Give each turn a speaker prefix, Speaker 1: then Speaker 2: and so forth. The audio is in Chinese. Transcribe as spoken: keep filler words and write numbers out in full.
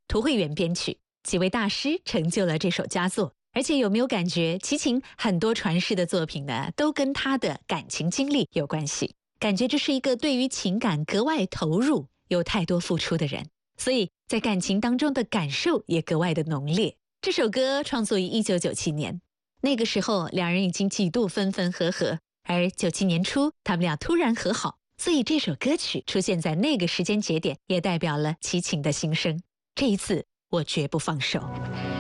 Speaker 1: 涂慧源编曲，几位大师成就了这首佳作。而且有没有感觉齐秦很多传世的作品呢，都跟他的感情经历有关系？感觉这是一个对于情感格外投入、有太多付出的人，所以在感情当中的感受也格外的浓烈。这首歌创作于一九九七年，那个时候两人已经几度分分合合，而九七年初他们俩突然和好，所以这首歌曲出现在那个时间节点，也代表了齐秦的心声。这一次我绝不放手。